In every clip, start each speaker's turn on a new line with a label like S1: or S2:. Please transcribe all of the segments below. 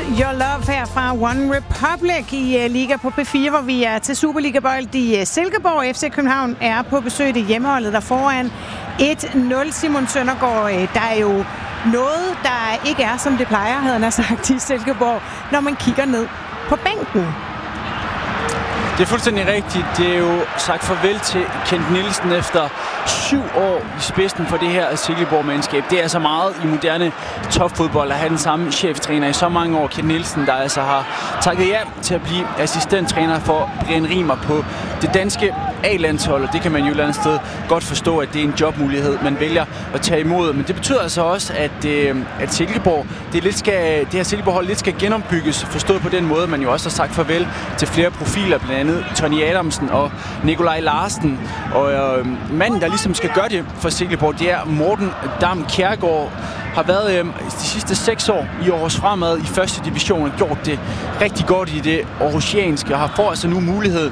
S1: Your Love her fra One Republic i Liga på P4, hvor vi er til Superliga-bold i Silkeborg. FC København er på besøg i hjemmeholdet der foran 1-0. Simon Søndergaard, der er jo noget, der ikke er, som det plejer, havde han sagt i Silkeborg, når man kigger ned på bænken.
S2: Det er fuldstændig rigtigt. Det er jo sagt farvel til Kent Nielsen efter 7 år i spidsen for det her Silkeborg-mandskab. Det er så meget i moderne topfodbold at have den samme cheftræner i så mange år. Kent Nielsen, der altså har takket ja til at blive assistenttræner for Brian Riemer på det danske A-landshold. Og det kan man jo et eller andet sted godt forstå, at det er en jobmulighed, man vælger at tage imod. Men det betyder altså også, at Silkeborg, det her Silkeborg-hold lidt skal genombygges. Forstået på den måde, man jo også har sagt farvel til flere profiler, blandt andet Tony Adamsen og Nikolaj Larsen. Og manden, der ligesom skal gøre det for Silkeborg, det er Morten Dam Kjærgaard. Har været de sidste 6 år i Aarhus Fremad i første division og gjort det rigtig godt i det aarhusianske. Og får altså nu mulighed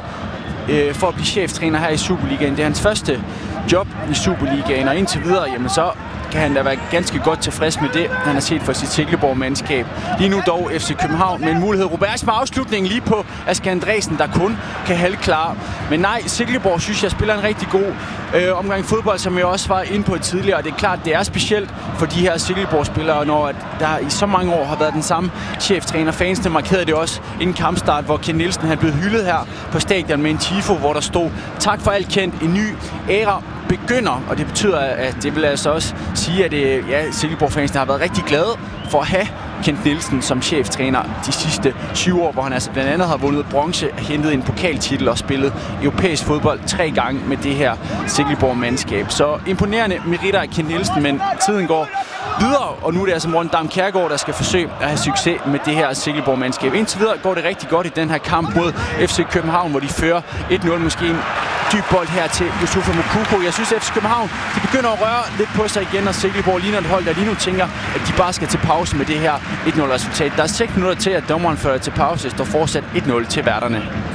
S2: for at blive cheftræner her i Superligaen. Det er hans første job i Superligaen, og indtil videre, jamen så kan han da være ganske godt tilfreds med det, han har set for sit Silkeborg-mandskab. Lige nu dog FC København med en mulighed. Roberts med afslutningen lige på Asger Andresen, der kun kan halvklare. Men nej, Silkeborg synes jeg spiller en rigtig god omgang fodbold, som jeg også var inde på tidligere. Og det er klart, det er specielt for de her Silkeborg-spillere, når der i så mange år har været den samme cheftræner. Fansene markerede det også inden kampstart, hvor Kent Nielsen han blev hyldet her på stadion med en tifo, hvor der stod: tak for alt, Kent, en ny æra begynder. Og det betyder, at det vil altså også sige, at Silkeborg-fansene har været rigtig glade for at have Kent Nielsen som cheftræner de sidste 7 år, hvor han altså blandt andet har vundet bronze, hentet en pokaltitel og spillet europæisk fodbold 3 gange med det her Silkeborg-mandskab. Så imponerende meritter af Kent Nielsen, men tiden går videre, og nu er det altså Morten Dam Kjærgaard, der skal forsøge at have succes med det her Silkeborg-mandskab. Indtil videre går det rigtig godt i den her kamp mod FC København, hvor de fører 1-0, måske en dyb bold her til Yusufa Moukoko. Jeg synes, at FC København de begynder at røre lidt på sig igen, og Silkeborg ligner et hold, der lige nu tænker, at de bare skal til pause med det her 1-0-resultat. Der er 6 minutter til, at dommeren fører til pause. Det står fortsat 1-0 til værterne.